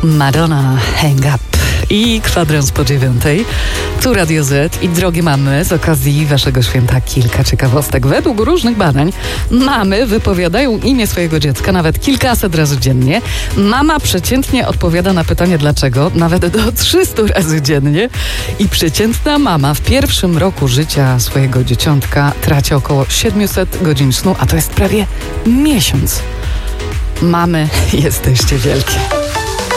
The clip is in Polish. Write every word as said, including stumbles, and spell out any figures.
Madonna, Hang Up i kwadrans po dziewiątej. Tu Radio Z i drogie mamy, z okazji waszego święta kilka ciekawostek. Według różnych badań mamy wypowiadają imię swojego dziecka nawet kilkaset razy dziennie. Mama przeciętnie odpowiada na pytanie dlaczego nawet do trzysta razy dziennie i przeciętna mama w pierwszym roku życia swojego dzieciątka traci około siedemset godzin snu, a to jest prawie miesiąc. Mamy, jesteście wielkie.